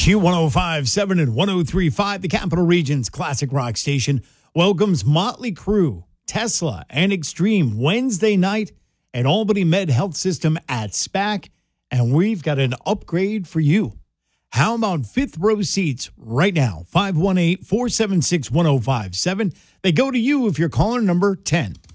Q1057 and 1035, the Capital Region's classic rock station, welcomes Motley Crue, Tesla, and Extreme Wednesday night at Albany Med Health System at SPAC. And we've got an upgrade for you. How about fifth row seats right now? 518-476-1057. They go to you if you're caller number 10.